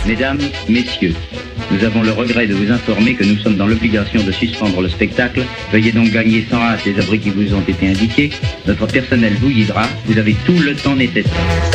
Mesdames, messieurs, nous avons le regret de vous informer que nous sommes dans l'obligation de suspendre le spectacle. Veuillez donc gagner sans hâte les abris qui vous ont été indiqués. Notre personnel vous guidera. Vous avez tout le temps nécessaire.